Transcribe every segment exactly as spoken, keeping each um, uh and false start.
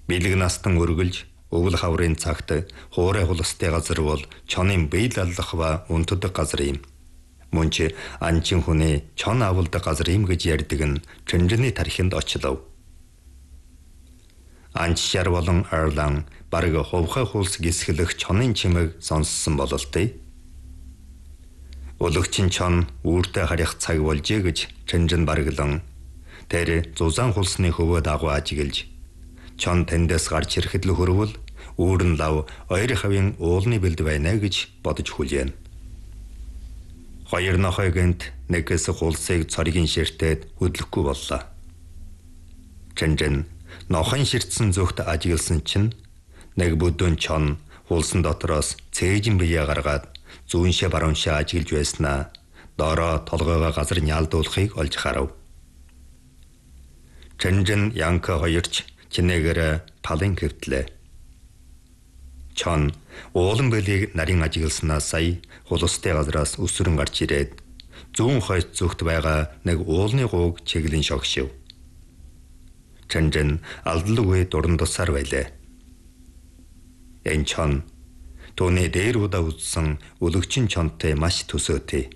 Бэлэг настан өргөлж өвөл хаврын цагт хуурай хулстай газар бол чонын бие лаллах ба унтдаг газар юм. Мөн ч анчин хүний чон авалдаг газар юм гэж ярьдаг нь Чэнжэний тархинд очлоо. Анчшар болон Арлан бараг хувхай хулс гисгэлэх чонын чимэг сонссон бололтой. Өлөгчин чон үүртэй харих цаг болжээ гэж Чэнжэн бараглан тэр зузаан хулсны хөвөө дагуу ажиглж чон тэндээс гарч ирэхэд л хөрвөл үүр нь лав ойр хавийн уулны бэлд байна гэж бодож хүлээн. Хоёр нохой гэнт нэгээс хулсыг цоригийн ширтээд хөдлөхгүй боллоо. Чэнжэн нохын ширтсэн зүгт ажигласан чинь нэг бүдүүн чон хулсан дотроос цээжин бие гаргаад зүүншээ барууншээ ажиглж байснаа доороо толгойгоо газар няалдуулахыг олж харав. Чэнжэн Янка хоёрч чинээгээр палын хэвтлээ. Чон уулан бэлийг нарийн ажигласнаа сая хулстай газраас өсвөрн гарч ирээд зүүн хойд зүгт байгаа нэг уулны гууг чиглэн шогшив. Чэнжэн алдлгүй дуран тусаар байлаа. Энэ чон түүний дээр удаа үзсэн өлөгчин чонтой маш төсөөтэй.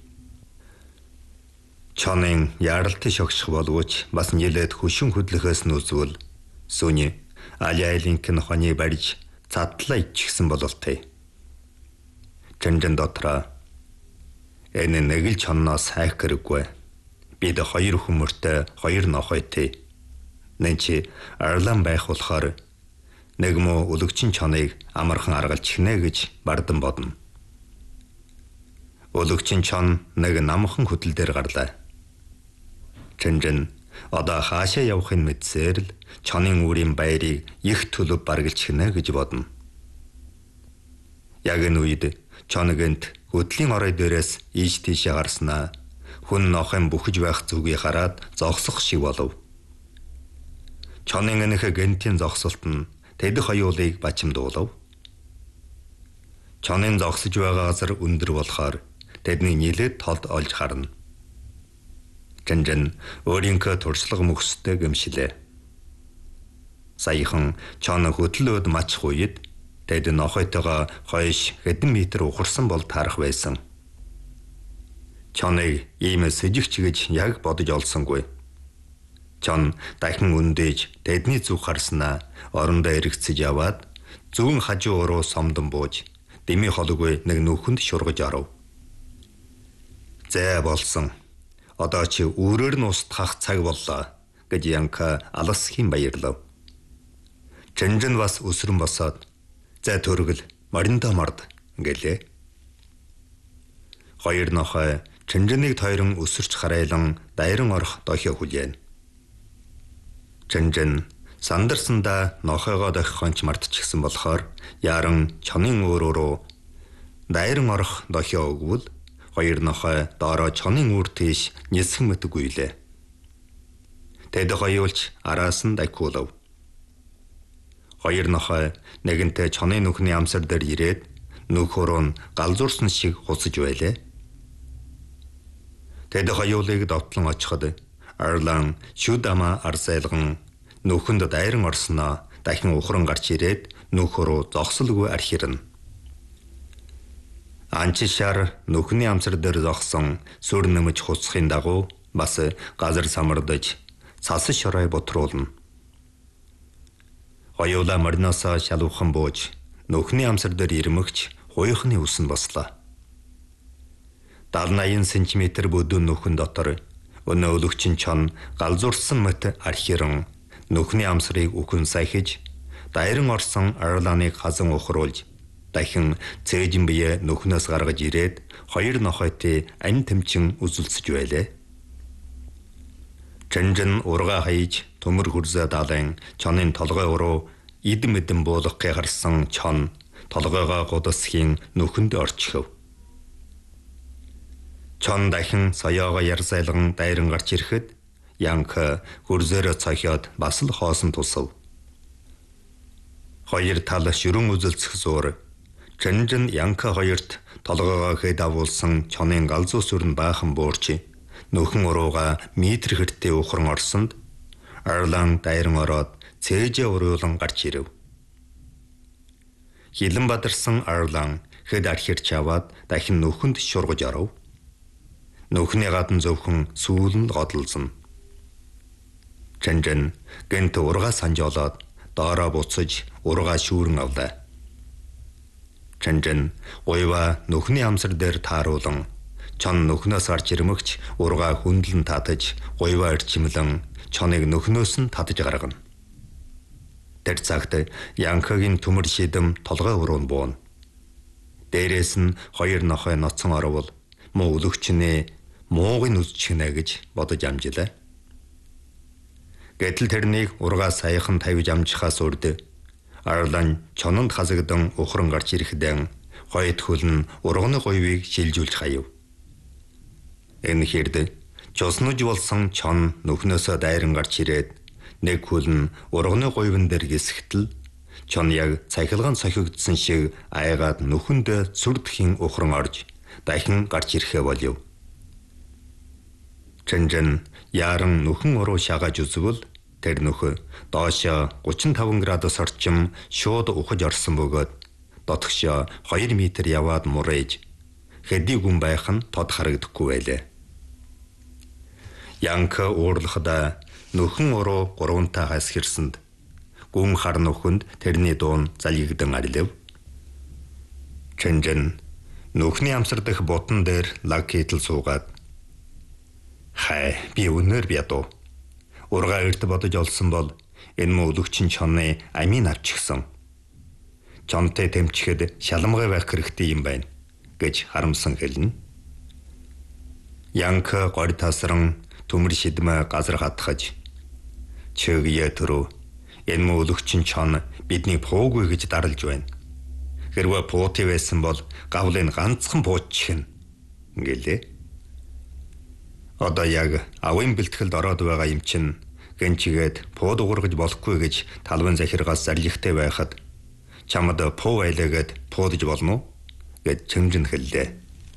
Чонын яралтай шогших боловч бас нэлээд хөшин хөдлөхөөс нь үзвэл сүний аляйлинк нохоны барьж цадлаа ичгсэн бололтой. Чэнжэн дотроо энэ нэг л чонноос хайх хэрэггүй. Бид хоёр хүмүүртэй хоёр нохойтой. Нэнчи Арлан байх болохоор нэг муу өлөгчин чоныг амархан аргалж хийнэ гэж бардан бодно. Өлөгчин чон нэг намхан хөдөл дээр гарлаа. Чэнжэн одоо хаашаа явахыг мэдсээр л чонын үрийн баярыг их төлөв баргалж хийнэ гэж бодно. Яг энэ үед чоногэнт хөдлийн орой дээрээс ийш тийшээ гарснаа хүн нохын бүхэж байх зүгийг хараад зогсох шиг болов. Чонын энэхэ гэнтийн зогсолт нь тэдх хоёулыг бачимдуулав. Чонын зогсож байгаа газар өндөр болохоор тэдний нилээд толд олж харна. Чэнжэн өөрийнхөө туршлага мөхстэй гэмшилээ. Саяхан чон хөдлөөд мачих үед тэд нохойтойгоо хойш хэдэн метр ухарсан бол таарах байсан. Чоныг ийм сэжигч гэж яг бодож олсонгүй. Чон дахин өндөөж тэдний зүг харснаа орондоо эргэцэж яваад зүүн хажуу руу сомдон бууж дэмий холгүй нэг нүхэнд шургаж оров. Зэ болсон. Одоо чи өөрөөр нь устгах цаг боллоо гэж Янка алсхийн баярлав. Чэнжэн бас өсрөн босоод за төргөл мориндо морд гэлээ. Хоёр нохой Чэнжэнийг тойрон өсөрч харайлан дайран орох дохио хүлээн. Чэнжэн сандарсандаа нохойгоо дохихонч мартчихсан болохоор яран чонын өөрөө рүү дайран орох дохио өгвөл хоёр нохой доороо чонын үр тийш нисэх мэтг үйлээ. Тэд хоёулч араас нь дайкуулав. Хоёр нохой нэгэнтээ чоны нүхний амсар дээр ирээд нүхөрөө нь галзуурсан шиг хуцаж байлаа. Тэд хоёулыг довтлон очиход Арлан шүдама арсайлган нүхэнд дайран орсноо дахин ухран гарч ирээд нүхөрөө зогсолгүй архирна. Анчшар нүхний амсар дээр зогсон сүр нэмж хуцахын дагуу бас газар самардаж цас шорой бутруулна. Хоёулаа мориноосоо шалуухан бууж нүхний амсар дээр ирмэгч хуйхны үсэн бослоо. даалнаян сантиметр бүдүүн нүхэн дотор өнөө өлөгчин чон галзуурсан мэт архиран нүхний амсрыг үхэн сахиж дайран орсон Арланыг хазан ухруулж дахин цээжин бие нүхнээс гаргаж ирээд хоёр нохойтой ань тэмчин үзүүлсэж байлаа. Чэнжэн ургаа хайж төмөр хурзаа даалан чонын толгой уруу идэн мэдэн буулгахыг харсан чон толгойгоо гудасхийн нүхэнд орчихв. Чон дахин соёогоо ярсайлган дайран гарч ирэхэд Янка хурзээрөө цохиод бас л хоосон тусав. Хоёр тал шүрэн үзэлцэх зуур Чэнжэн Янка хоёрт толгоогоо хэд авуулсан чонын галзуу сүрэн баахан буурч нөхөн урууга метр хэртэй ухран орсонд Арлан дайран ороод цээжээ уруулан гарч ирэв. Хилэн бадарсан Арлан хэд архирч аваад дахин нүхэнд шургаж оров. Нүхний гадна зөвхөн сүүл нь годолзно. Чанжин гэнт ургаа санжоолоод доороо буцаж ургаа шүүрэн авлаа. Чанжин уйва нүхний амсар дээр тааруулан чон нүхнөөс гарч ирмэгч ургаа хүндлэн татаж уйва ирчимлэн чоныг нүхнөөс нь татаж гаргана. Тэр цагт Янкагийн төмөр шидэм толгой уруунд бууна. Дээрээс нь хоёр нохой ноцсон орвол муу өлөгчнээ муугийн үзчихнэ гэж бодож амжилаа. Гэтэл тэрнийг ургаа саяхан тавьж амжихаас урд Арлан чононд хасагдан ухран гарч ирэхдэн хойд хөл нь урганы гойвыг шилжүүлж хаяв. Энэ хэрд чоснож болсон чон нүхнөөсөө дайран гарч ирээд нэг хөл нь урганы гойвон дээр гисгтэл чон яг цахилгаан сохигдсон шиг айгаад нүхэнд сүрдхийн ухран орж дахин гарч ирэхэ болив. Чанжин яран нүхэн уруу шагааж үзвэл тэр нүх доошо гучин таван градус орчим шууд ухаж орсон бөгөөд дотгошоо хоёр метр яваад мурэж хэдий гүн байх нь тод харагдахгүй байлаа. Янка уурлахда нүхэн уруу гурвантай хасгирсанд гүн хар нүхэнд тэрний дуун залгигдан арилв. Чанжин нүхний амсар дэх бутан дээр лаг хийтэл суугаад хай би өнөр бядуу. Ургаа эрт бодож олсон бол энэ муу өлөгчин чоны амийн авчихсан. Чонтой тэмчихэд шаламгай байх хэрэгтэй юм байна гэж харамсан хэлнэ. Янка гори тасран төмөр шидмэ газар хатгаж чөгийг төрөө энэ муу өлөгчин чон бидний пуугүй гэж дарлж байна. Хэрвээ пууti байсан бол гавлын ганцхан пуучихна гэлээ. Одоо яг авын бэлтгэлд ороод байгаа юм чин гэнчигээд пууд уургаж болохгүй гэж талбын захиргаас зарлихтэй байхад чамд пуу байлаагээд пуудаж болно уу гэд Чанжин хэллээ.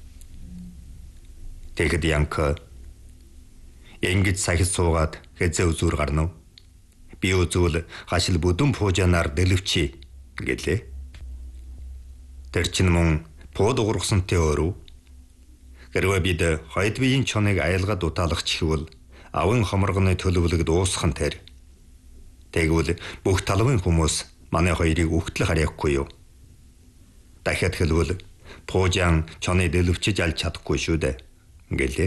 Тэгэхэд Янка ингэж сахид суугаад хэзээ үзүүр гарнав. Би үзвэл хашил бүдүн пуужанаар дэлвчи гэлээ. Тэр чин мөн пууд уургасантай өөрөө. Хэрвээ бид хойд биеийн чоныг аялгаад утаалагч хэвэл авын хоморгоны төлөвлөгд уусхан тэр. Тэгвэл бүх талбын хүмүүс манай хоёрыг үхтэл харьяахгүй юу? Дахиад хэлвэл пуужан чоны дэлвчиж алж чадахгүй шүү дээ гэлээ.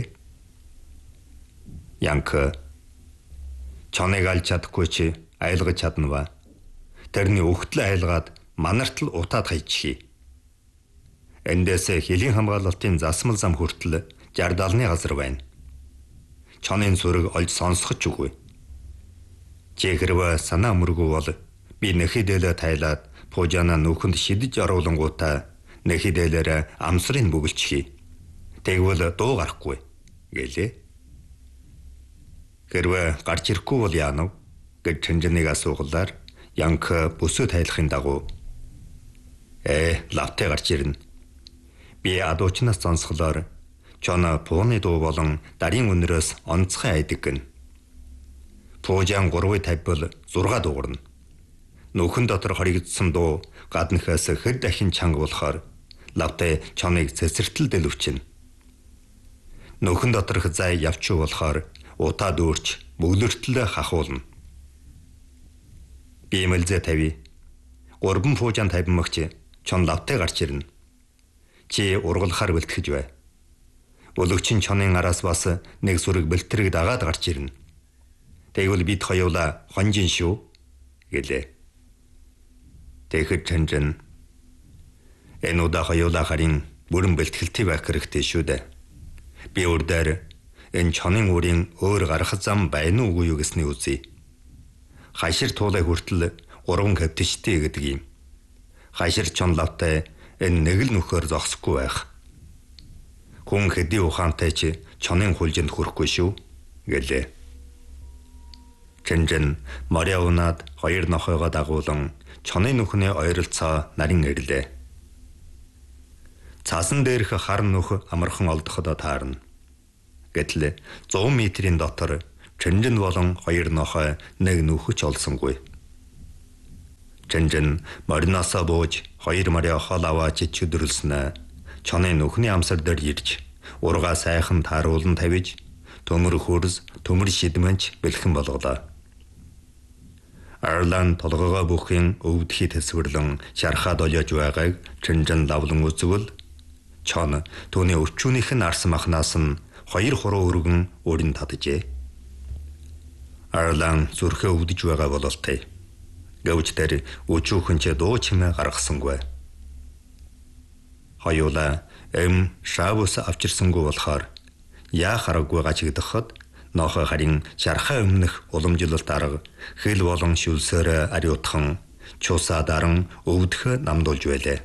Янка чоныг алж чадахгүй чи аялгаж чадна ба. Тэрний үхтэл аялгаад манарт л утаад хайчихъя. Эндээс хилийн хамгаалалтын засмал зам хүртэл жардалны газар байна. Чонын сүрэг олж сонсгоч үгүй. Чи хэрвээ санаа мөргөө бол би нэхидэлээ тайлаад пуужана нүхэнд шидэж оруулангуудаа нэхидэлээрээ амсрыг бүгэлчихье. Тэгвэл дуу гарахгүй гэлээ. Хэрвээ гарч ирэхгүй бол яанав гэж Чанжиныг асуугалаар Янка бүсөө тайлахын дагуу э лавтай гарч ирнэ. Би адуучнаас сонсголоор чона пууны дуу болон дарийн өнөрөөс онцгой айдаг гэн. Пуужан гурвыг тавьбал зурга дуугарна. Нүхэн дотор хоригдсан дуу гаднахаас хэд дахин чанга болохоор лавтай чоныг цэцэртэл дэлвчнэ. Нүхэн доторх зай явчуу болохоор утаа дүүрч бөглөртөл хахуулна. Би мэлзэ тавь. Гурван пуужан тавьмагч чон лавтай гарч ирнэ. Чи ургалахаар бэлтгэж бай. Өлөгчин чонын араас бас нэг сүрэг бэлтрэг дагаад гарч ирнэ. Тэгвэл бид хоёулаа хонжин шүү гэлээ. Тэгэхэд Чанжин энэ удаа хоёулаа харин бүрэн бэлтгэлтэй байх хэрэгтэй шүү дээ. Би үрдээр энэ чонын үрийн өөр гарах зам байна уугүй юу гэсний үзье. Хашир туулай хүртэл гурван капитчтэй гэдэг юм. Хашир чон лавтай энэ нэг л нөхөр зогсохгүй байх. Хүн хэдий ухаантай ч чонын хулжинд хүрэхгүй шүү гэлээ. Чанжин моря унаад хоёр нохойгоо дагуулan чоны нүхний ойролцоо нарийн ирлээ. Цаасан дээрх хар нүх амархан олдоход таарна. Гэтэл зуун метрийн дотор Чанжин болон хоёр нохой нэг нүхч олсонгүй. Чэнжэн мориноосоо бууж хоёр морь хол аваач чөдөрлснө. Чоны нүхний амсар дээр ирж ургаа сайхан тааруулан тавиж төмөр хөрс төмөр шидмэнч бэлхэн болголоо. Арлан толгоогоо бүхэн өвдөхий төсвөрлөн шархаад олж байгааг Чэнжэн лавлан үзвэл чон түүний өвчүүнийх нь арсан махнаас нь хоёр хуруу өргөн өөрийн татжээ. Арлан зүрхээ өвдөж байгаа бололтой. Гэвч тэр өчүүхэн ч дуу чимээ гаргасангүй. Хоёулаа эм шавус авчирсангүй болохоор яах аргагүй гачигдахад нохо харин шархаа өмнөх уламжлалт арга хэл болон шүлсээр ариутхан чусаа даран өвдөх намдуулж байлаа.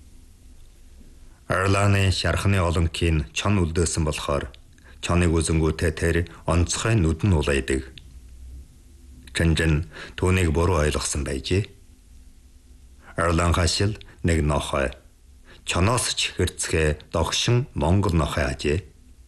Арланы шархны олонкийн чон үлдээсэн болохоор чоныг үзэнгүүтээ тэр онцгой нүд нь улайдаг. Чэнжэн түүнийг буруу ойлгосон байжээ. Арлан хашил нэг нохой чоноос ч хэрцгээ догшин Монгол нохой ажээ.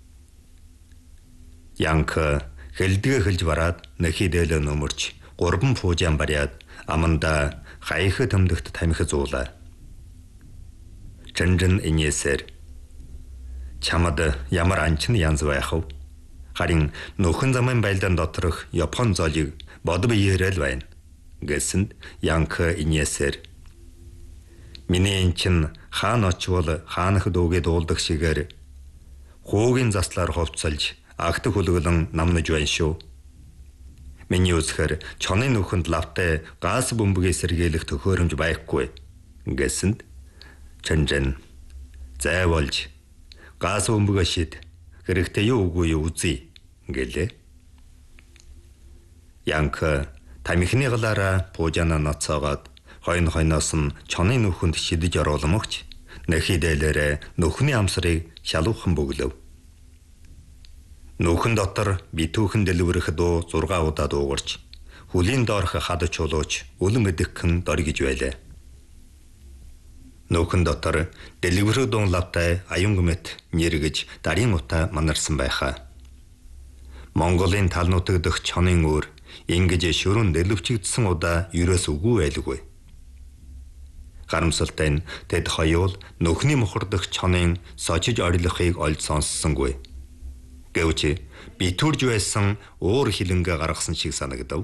Янк хэлдгээ хэлж бараад нэхий дээлөө нөмөрч гурван пуужаан бариад аманда хаях төмдөгт тамхи зуулаа. Чэнжэн инээсэр чамд ямар анчин янз байх вэ? Харин нөхөн замын байлдаан доторх Япон зоолыг бодов иерэл байна. Гэсэнд Янк инээсэр миний эн чин хаан очвол хаанах дүүгээ дуулдаг шигээр хуугийн заслаар ховцолж агт хөлгөлөн намнаж байна шүү. Миний үзэхэр чоны нүхэнд лавтай газ бөмбөгийг сэргийлэх төхөөрөмж байхгүй. Гэсэнд Чэнжэн зай болж газ бөмбөг шид хэрэгтэй юу үгүй юу үзье гэлээ. Янк тамхины галаараа пуужаана ноцоогоод хойно хойноос нь чоны нүхэнд шидэж оруулмагч нэхий дээлээрээ нүхний амсрыг шалуухан бөглөв. Нүхэн дотор битүүхэн дэлгэрэх дуу зургаа удаа дуугарч хүлийн доорх хад чулууч үлэн эдэгхэн доргиж байлаа. Нүхэн дотор дэлгэрэх дуун лавтай аюнгмэт нэргэж дарийн утаа манарсан байхаа. Монголын тал нутаг дэх чонын өөр ингэж шөрөн дэлвчигдсэн удаа ерөөс үгүй байлгүй. Харамсалтай нь тэд хоёул нүхний мухар дэх чонын сожиж орилохыг олж сонссонгүй. Гэвч битүүрж байсан уур хилэнгэ гаргасан шиг санагдав.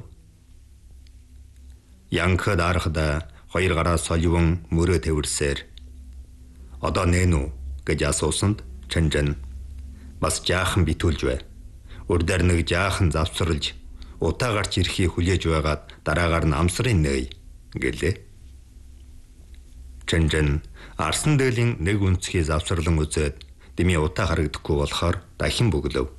Янк дарахда хоёр гараа соливон мөрөө тэвэрсээр одоо нэн үү гэж асуусанд Чэнжэн бас жаахан битүүлж бай. Урдаар нэг жаахан завсарлж утаа гарч ирэхийг хүлээж байгаад дараагаар нь амсрын нэй гэлээ. Чэнжэн арсан дээлийн нэг үнцгий завсарлан үзээд дими утаа харагдахгүй болохоор дахин бөглөв.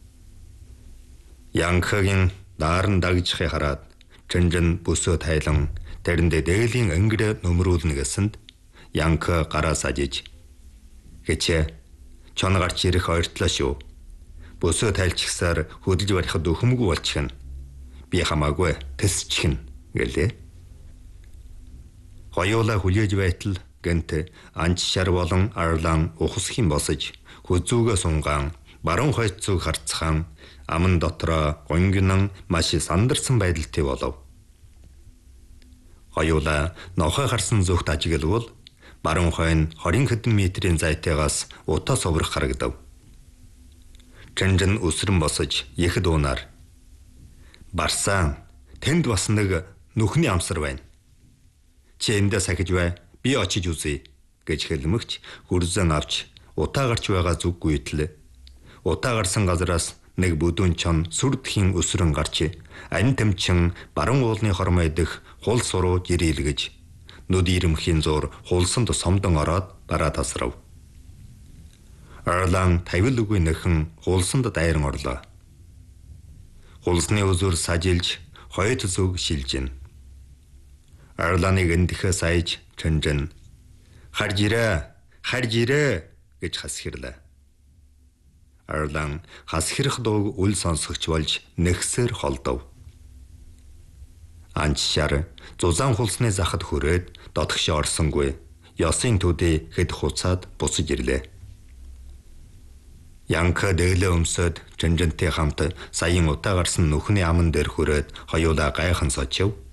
Янкгийн даарн дагжихыг хараад Чэнжэн бүсөө тайлан тэрэндээ дээлийн өнгөрөө нөмрүүлнэ гэсэнд Янк гараа сажиж гэчээ чон гарч ирэх ойртлоо шүү. Бүсөө тайлчихсаар хөдөлж барихад өхөмгүй болчихно. Би хамаагүй тэсчихнэ гэлээ. Хоёулаа хүлээж байтал гэнт анч шар болон Арлан ухасхийн босож хүзүүгээ сунгаан баруун хойд зүг харцхан аман дотроо гонгинан маш сандарсан байдалтай болов. Хоёулаа нохой харсан зүгт ажиглавал баруун хойн двадцать хэдэн метрийн зайтайгаас утаа соврох харагдав. Чэнжэн өсрөн босож их дуунаар барсан тэнд бас нэг нүхний амсар байна. Чи эндээ сахиж бай, би очиж үзье гэж хэлмэгч хурзан авч утаа гарч байгаа зүг гүйтэл утаа гарсан газараас нэг бүдүүн чон сүрдхийн өсрөн гарч ань тэмчин баруун уулны хормой дэх хул суруу жирэлгэж нүд ирэмхийн зур хулсанд сомдон ороод бараа тасрав. Арлан тавил үгүй нэхэн хулсанд дайран орлоо. Хулсны үзүр сажилж хойд зүг шилжин. Арланыг эндихэ саяж Чэнжэн харж ирээ, харж ирээ гэж хасхирлаа. Арлан хасхирах дууг үл сонсогч болж нэгсээр холдов. Анчшар зузаан хулсны захад хүрээд дотгош орсонгүй. Ёсын төдий хэд хуцаад бусаж ирлээ. Янк дэглээ өмсөд Чэнжэнтэй хамт саяын утаа гарсан нүхний аман дээр хүрээд хоёулаа гайхан сочив.